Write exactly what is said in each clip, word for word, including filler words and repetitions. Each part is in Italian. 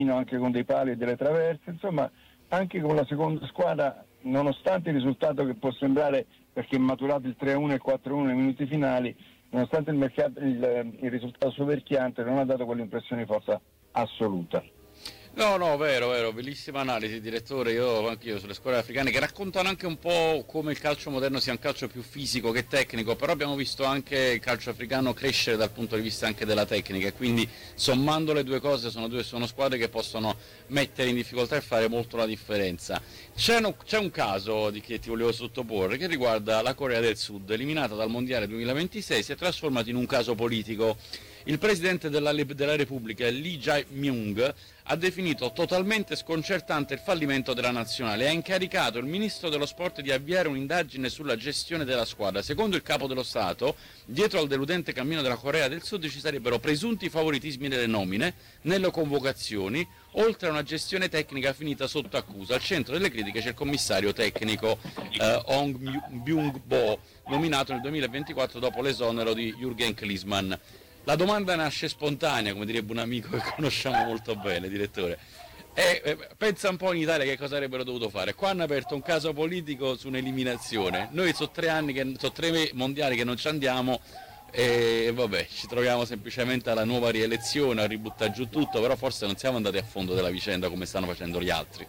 anche con dei pali e delle traverse, insomma anche con la seconda squadra, nonostante il risultato che può sembrare, perché è maturato il tre a uno e il quattro a uno nei minuti finali, nonostante il, mercato, il, il risultato soverchiante, non ha dato quell'impressione di forza assoluta. No, no, vero, vero, bellissima analisi, direttore. Io anche io sulle scuole africane che raccontano anche un po' come il calcio moderno sia un calcio più fisico che tecnico, però abbiamo visto anche il calcio africano crescere dal punto di vista anche della tecnica, e quindi sommando le due cose sono due sono squadre che possono mettere in difficoltà e fare molto la differenza. C'è, no, c'è un caso di che ti volevo sottoporre che riguarda la Corea del Sud, eliminata dal Mondiale duemilaventisei, si è trasformato in un caso politico. Il presidente della, della Repubblica, Lee Jae-myung, ha definito totalmente sconcertante il fallimento della nazionale e ha incaricato il ministro dello sport di avviare un'indagine sulla gestione della squadra. Secondo il capo dello Stato, dietro al deludente cammino della Corea del Sud ci sarebbero presunti favoritismi nelle nomine, nelle convocazioni, oltre a una gestione tecnica finita sotto accusa. Al centro delle critiche c'è il commissario tecnico eh, Hong Byung-bo, nominato nel duemilaventiquattro dopo l'esonero di Jürgen Klinsmann. La domanda nasce spontanea, come direbbe un amico che conosciamo molto bene, direttore. E, eh, pensa un po' in Italia che cosa avrebbero dovuto fare. Qua hanno aperto un caso politico su un'eliminazione. Noi sono tre anni, che, sono tre mondiali che non ci andiamo e, e vabbè, ci troviamo semplicemente alla nuova rielezione, a ributtare giù tutto, però forse non siamo andati a fondo della vicenda come stanno facendo gli altri.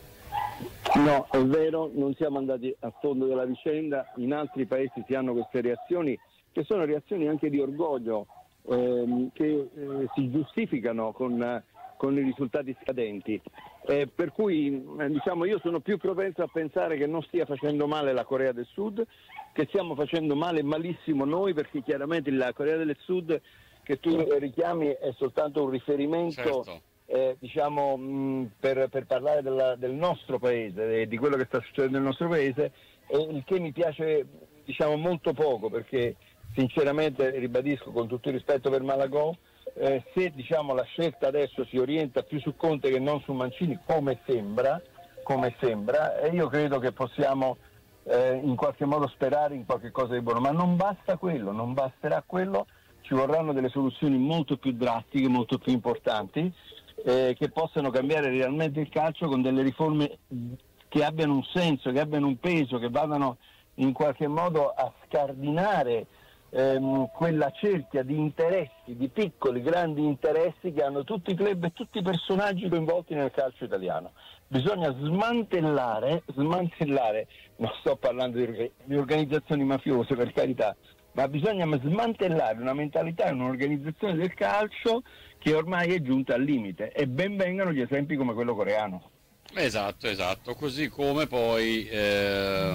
No, è vero, non siamo andati a fondo della vicenda. In altri paesi si hanno queste reazioni, che sono reazioni anche di orgoglio, Ehm, che eh, si giustificano con, eh, con i risultati scadenti, eh, per cui eh, diciamo io sono più propenso a pensare che non stia facendo male la Corea del Sud, che stiamo facendo male malissimo noi, perché chiaramente la Corea del Sud che tu richiami è soltanto un riferimento, certo. eh, diciamo mh, per, per parlare della, del nostro paese e di quello che sta succedendo nel nostro paese, e il che mi piace diciamo molto poco, perché sinceramente ribadisco, con tutto il rispetto per Malagò, eh, se diciamo la scelta adesso si orienta più su Conte che non su Mancini, come sembra, come sembra, e io credo che possiamo eh, in qualche modo sperare in qualche cosa di buono, ma non basta quello, non basterà quello, ci vorranno delle soluzioni molto più drastiche, molto più importanti, eh, che possano cambiare realmente il calcio con delle riforme che abbiano un senso, che abbiano un peso, che vadano in qualche modo a scardinare Ehm, quella cerchia di interessi, di piccoli, grandi interessi che hanno tutti i club e tutti i personaggi coinvolti nel calcio italiano. Bisogna smantellare, smantellare, non sto parlando di, di organizzazioni mafiose, per carità, ma bisogna smantellare una mentalità e un'organizzazione del calcio che ormai è giunta al limite, e ben vengano gli esempi come quello coreano. Esatto, esatto, così come poi eh,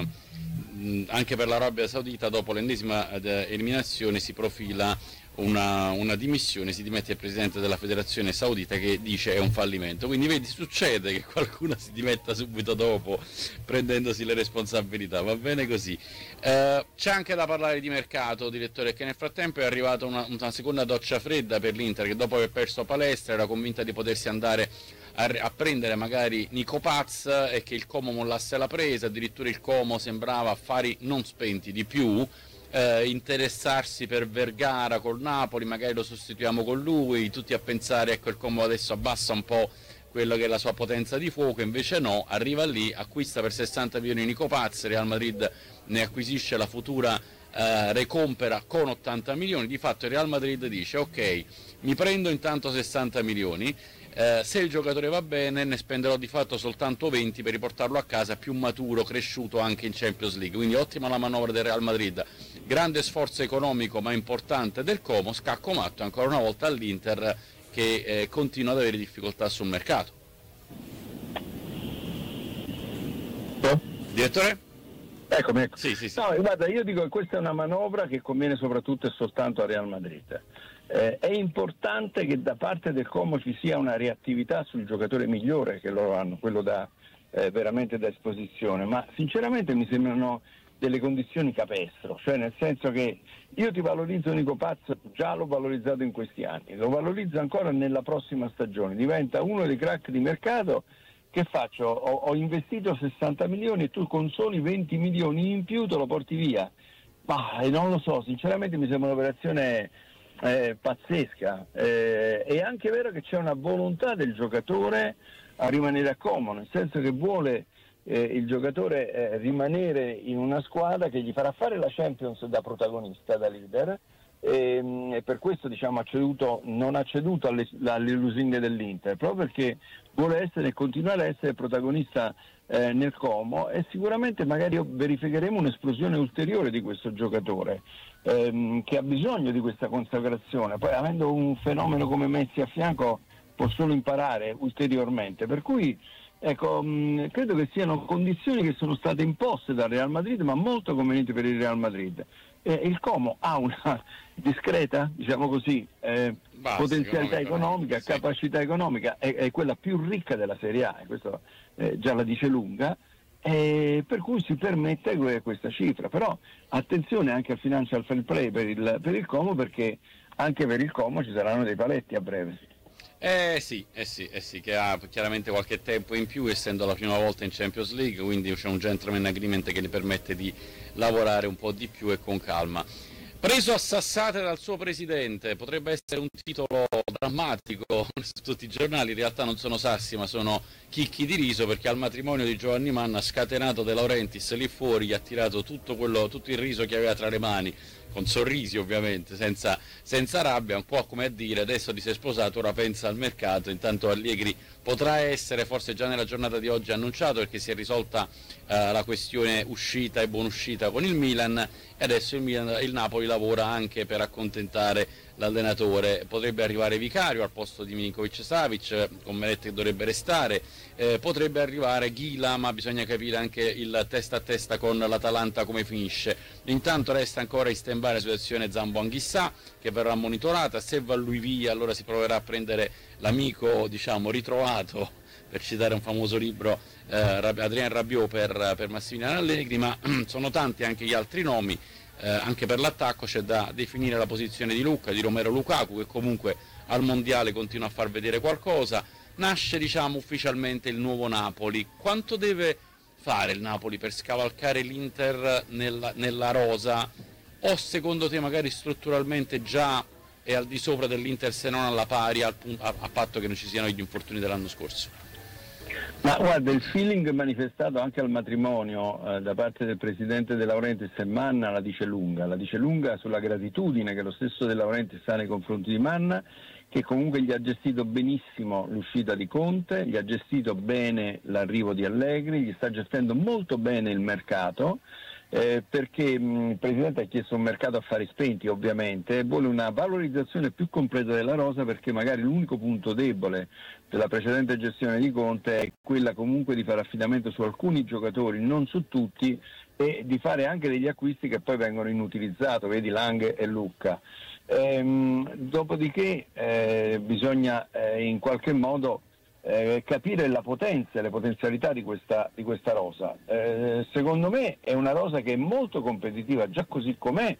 anche per l'Arabia Saudita dopo l'ennesima eliminazione si profila una, una dimissione, si dimette il presidente della federazione saudita che dice è un fallimento, quindi vedi, succede che qualcuno si dimetta subito dopo prendendosi le responsabilità, va bene così. Eh, c'è anche da parlare di mercato, direttore, che nel frattempo è arrivata una, una seconda doccia fredda per l'Inter, che dopo aver perso Palestra era convinta di potersi andare a prendere magari Nico Paz e che il Como mollasse la presa, addirittura il Como sembrava affari non spenti di più, eh, interessarsi per Vergara col Napoli, magari lo sostituiamo con lui, tutti a pensare ecco il Como adesso abbassa un po' quello che è la sua potenza di fuoco, invece no, arriva lì, acquista per sessanta milioni Nico Paz, Real Madrid ne acquisisce la futura eh, recompera con ottanta milioni, di fatto il Real Madrid dice ok, mi prendo intanto sessanta milioni, Eh, se il giocatore va bene ne spenderò di fatto soltanto venti per riportarlo a casa più maturo, cresciuto anche in Champions League, quindi ottima la manovra del Real Madrid, grande sforzo economico ma importante del Como, scacco matto ancora una volta all'Inter che eh, continua ad avere difficoltà sul mercato. Oh. Direttore? Eccomi, ecco. Sì, sì, sì. No, guarda, io dico che questa è una manovra che conviene soprattutto e soltanto a Real Madrid. Eh, è importante che da parte del Como ci sia una reattività sul giocatore migliore che loro hanno, quello da eh, veramente da esposizione, ma sinceramente mi sembrano delle condizioni capestro, cioè nel senso che io ti valorizzo Nico Paz, già l'ho valorizzato in questi anni, lo valorizzo ancora nella prossima stagione, diventa uno dei crack di mercato. Che faccio? Ho, ho investito sessanta milioni e tu con soli venti milioni in più te lo porti via? Ma eh, non lo so, sinceramente mi sembra un'operazione eh, pazzesca. Eh, è anche vero che c'è una volontà del giocatore a rimanere a Como, nel senso che vuole eh, il giocatore eh, rimanere in una squadra che gli farà fare la Champions da protagonista, da leader, e, e per questo diciamo ha ceduto, non ha ceduto alle, alle lusinghe dell'Inter, proprio perché vuole essere e continuare a essere protagonista eh, nel Como, e sicuramente magari verificheremo un'esplosione ulteriore di questo giocatore ehm, che ha bisogno di questa consacrazione. Poi, avendo un fenomeno come Messi a fianco, può solo imparare ulteriormente, per cui ecco, mh, credo che siano condizioni che sono state imposte dal Real Madrid, ma molto convenienti per il Real Madrid. E il Como ha una discreta, diciamo così, eh, Basta, potenzialità economica, sì. capacità economica, è, è quella più ricca della Serie A, e questo eh, già la dice lunga, eh, per cui si permette questa cifra. Però attenzione anche al financial fair play per il, per il Como, perché anche per il Como ci saranno dei paletti a breve. Eh sì, eh sì, eh sì, che ha chiaramente qualche tempo in più, essendo la prima volta in Champions League, quindi c'è un gentleman agreement che gli permette di lavorare un po' di più e con calma. Preso a sassate dal suo presidente, potrebbe essere un titolo drammatico su tutti i giornali. In realtà non sono sassi, ma sono chicchi di riso, perché al matrimonio di Giovanni Manna, scatenato De Laurentiis lì fuori, gli ha tirato tutto, quello, tutto il riso che aveva tra le mani, con sorrisi ovviamente, senza, senza rabbia, un po' come a dire: adesso ti sei sposato, ora pensa al mercato. Intanto Allegri potrà essere forse già nella giornata di oggi annunciato, perché si è risolta eh, la questione uscita e buonuscita con il Milan, e adesso il, Milan, il Napoli lavora anche per accontentare l'allenatore. Potrebbe arrivare Vicario al posto di Milinkovic Savic, con Meret che dovrebbe restare, eh, potrebbe arrivare Ghila, ma bisogna capire anche il testa a testa con l'Atalanta come finisce. Intanto resta ancora in stand-by la situazione Zambo Anghissà, che verrà monitorata. Se va lui via, allora si proverà a prendere l'amico, diciamo, ritrovato, per citare un famoso libro, eh, Adrien Rabiot per, per Massimiliano Allegri. Ma sono tanti anche gli altri nomi. Eh, anche per l'attacco c'è da definire la posizione di Lucca, di Romero Lukaku, che comunque al mondiale continua a far vedere qualcosa. Nasce, diciamo, ufficialmente il nuovo Napoli. Quanto deve fare il Napoli per scavalcare l'Inter nella, nella rosa, o secondo te magari strutturalmente già è al di sopra dell'Inter, se non alla pari, a, a patto che non ci siano gli infortuni dell'anno scorso? Ma guarda, il feeling manifestato anche al matrimonio eh, da parte del presidente De Laurentiis e Manna la dice lunga, la dice lunga sulla gratitudine che lo stesso De Laurentiis ha nei confronti di Manna, che comunque gli ha gestito benissimo l'uscita di Conte, gli ha gestito bene l'arrivo di Allegri, gli sta gestendo molto bene il mercato, eh, perché mh, il Presidente ha chiesto un mercato a affari spenti ovviamente, e vuole una valorizzazione più completa della rosa, perché magari l'unico punto debole della precedente gestione di Conte è quella comunque di fare affidamento su alcuni giocatori, non su tutti, e di fare anche degli acquisti che poi vengono inutilizzati, vedi Lang e Lucca. Ehm, dopodiché eh, bisogna eh, in qualche modo eh, capire la potenza e le potenzialità di questa, di questa rosa. Eh, secondo me è una rosa che è molto competitiva già così com'è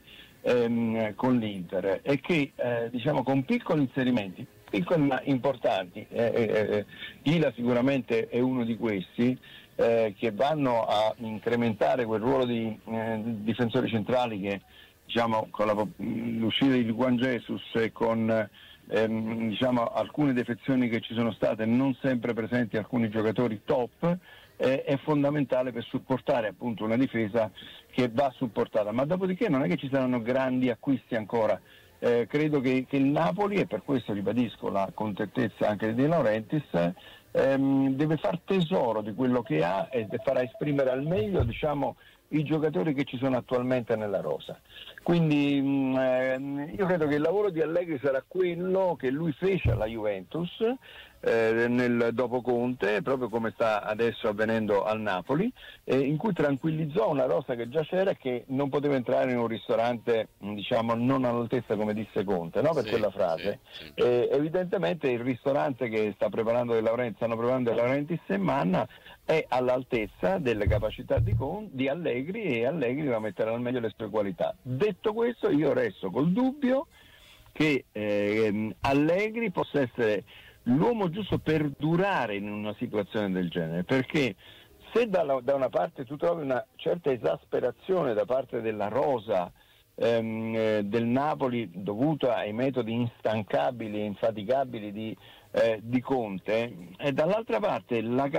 ehm, con l'Inter, e che eh, diciamo con piccoli inserimenti, piccoli ma importanti, eh, eh, Ghila sicuramente è uno di questi, eh, che vanno a incrementare quel ruolo di eh, difensori centrali che, diciamo, con la, l'uscita di Juan Jesus e con ehm, diciamo, alcune defezioni che ci sono state, non sempre presenti alcuni giocatori top, eh, è fondamentale per supportare appunto una difesa che va supportata. Ma dopodiché non è che ci saranno grandi acquisti ancora. Eh, credo che, che il Napoli, e per questo ribadisco la contentezza anche di De Laurentiis, ehm, deve far tesoro di quello che ha e farà esprimere al meglio, diciamo, i giocatori che ci sono attualmente nella rosa. Quindi mh, eh, io credo che il lavoro di Allegri sarà quello che lui fece alla Juventus eh, nel dopo Conte, proprio come sta adesso avvenendo al Napoli, eh, in cui tranquillizzò una rosa che già c'era e che non poteva entrare in un ristorante, diciamo, non all'altezza, come disse Conte, no? Per sì, quella frase. Sì, sì. Eh, evidentemente il ristorante che sta preparando De Laurentiis, stanno preparando De Laurentiis e Manna, è all'altezza delle capacità di, Con, di Allegri, e Allegri va a mettere al meglio le sue qualità. Detto questo, io resto col dubbio che eh, Allegri possa essere l'uomo giusto per durare in una situazione del genere, perché se da, da una parte tu trovi una certa esasperazione da parte della rosa ehm, eh, del Napoli dovuta ai metodi instancabili e infaticabili di, eh, di Conte, e dall'altra parte la